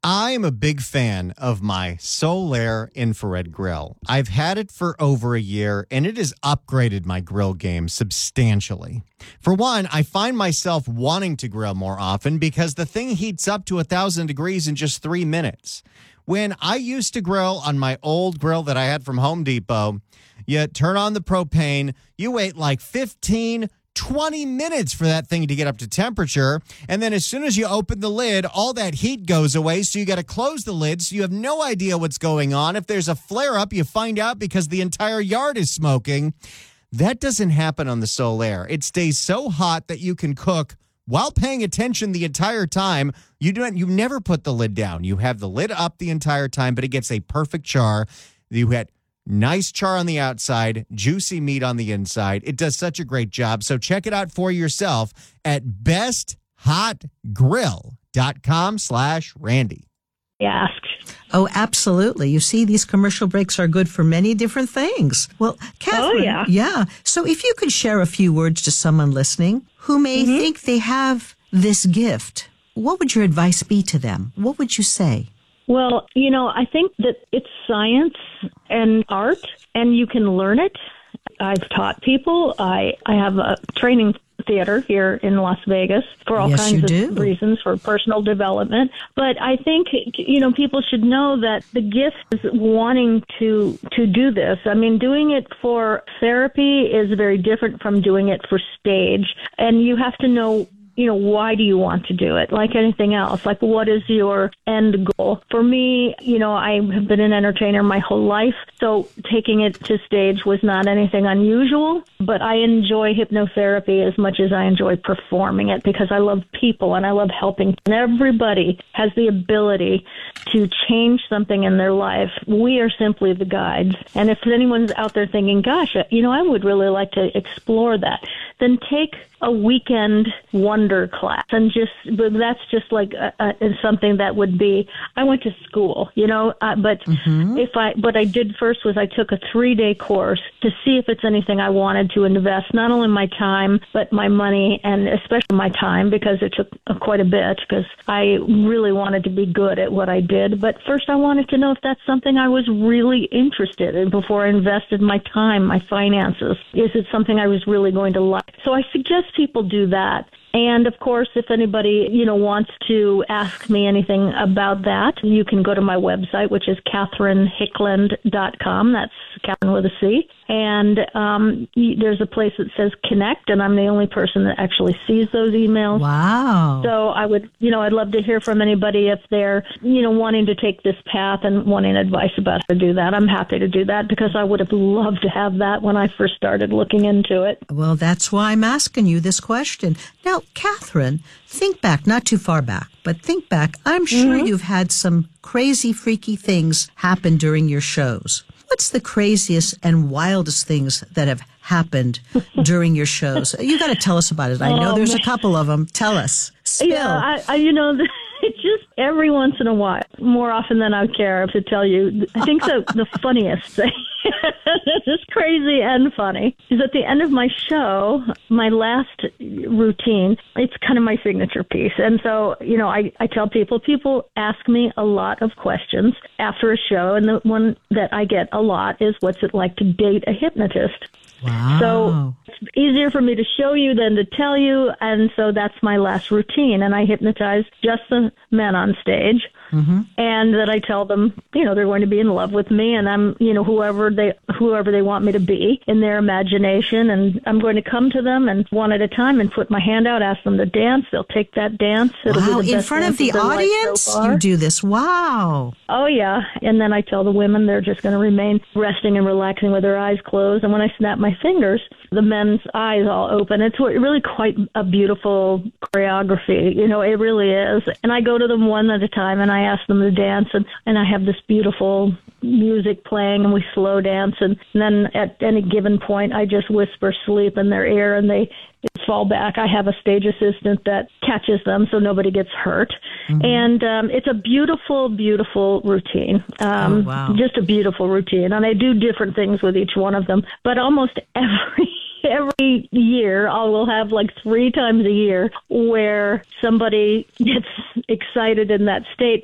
I'm a big fan of my Solaire infrared grill. I've had it for over a year, and it has upgraded my grill game substantially. For one, I find myself wanting to grill more often because the thing heats up to 1,000 degrees in just 3 minutes. When I used to grill on my old grill that I had from Home Depot, you turn on the propane, you wait like 20 minutes for that thing to get up to temperature. And then as soon as you open the lid, all that heat goes away. So you got to close the lid. So you have no idea what's going on. If there's a flare up, you find out because the entire yard is smoking. That doesn't happen on the Solaire. It stays so hot that you can cook while paying attention the entire time. You never put the lid down. You have the lid up the entire time, but it gets a perfect char. You had nice char on the outside, juicy meat on the inside. It does such a great job. So check it out for yourself at besthotgrill.com/Randy. Asked. Oh, absolutely. You see, these commercial breaks are good for many different things. Well, Catherine. Oh, yeah. So if you could share a few words to someone listening who may think they have this gift, what would your advice be to them? What would you say? Well, I think that it's science and art, and you can learn it. I've taught people. I have a training theater here in Las Vegas for all kinds of reasons, for personal development. But I think, people should know that the gift is wanting to do this. I mean, doing it for therapy is very different from doing it for stage. And you have to know, why do you want to do it? Like anything else, like what is your end goal? For me, I have been an entertainer my whole life, so taking it to stage was not anything unusual, but I enjoy hypnotherapy as much as I enjoy performing it because I love people and I love helping. And everybody has the ability to change something in their life. We are simply the guides. And if anyone's out there thinking, gosh, I would really like to explore that, then take a weekend wonder class, and that's just like something that would be. I went to school, but what I did first was I took a 3-day course to see if it's anything I wanted to invest, not only my time but my money, and especially my time because it took quite a bit because I really wanted to be good at what I did. But first, I wanted to know if that's something I was really interested in before I invested my time, my finances. Is it something I was really going to like? So I suggest people do that. And, of course, if anybody, wants to ask me anything about that, you can go to my website, which is CatherineHickland.com. That's Catherine with a C. And there's a place that says connect, and I'm the only person that actually sees those emails. Wow. So I would, I'd love to hear from anybody if they're, wanting to take this path and wanting advice about how to do that. I'm happy to do that because I would have loved to have that when I first started looking into it. Well, that's why I'm asking you this question. Now, Catherine, think back, not too far back, but think back. I'm sure you've had some crazy, freaky things happen during your shows. What's the craziest and wildest things that have happened during your shows? You got to tell us about it. I know there's a couple of them. Tell us. Spill. Yeah, it's just every once in a while, more often than I care to tell you. I think the funniest thing, this is crazy and funny, is at the end of my show, my last routine, it's kind of my signature piece. And so, I tell people ask me a lot of questions after a show, and the one that I get a lot is, what's it like to date a hypnotist? Wow. So it's easier for me to show you than to tell you, and so that's my last routine. And I hypnotize just the men on stage, and that I tell them, they're going to be in love with me, and I'm, whoever they want me to be in their imagination, and I'm going to come to them and one at a time and put my hand out, ask them to dance. They'll take that dance. It'll be the best in front of the audience, so you do this. Wow. Oh, yeah. And then I tell the women they're just going to remain resting and relaxing with their eyes closed. And when I snap my fingers, the men's eyes all open. It's really quite a beautiful choreography. It really is. And I go to them one at a time and I ask them to dance. And I have this beautiful music playing and we slow dance. And then at any given point, I just whisper sleep in their ear and they fall back. I have a stage assistant that catches them so nobody gets hurt. And it's a beautiful, beautiful routine. Wow. Just a beautiful routine. And I do different things with each one of them. But almost every year, I will have like 3 times a year where somebody gets excited in that state